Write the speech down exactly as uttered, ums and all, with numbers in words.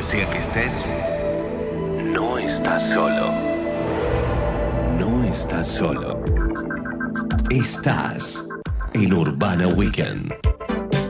Donde sea que estés, no estás solo. No estás solo. Estás en Urbana Weekend.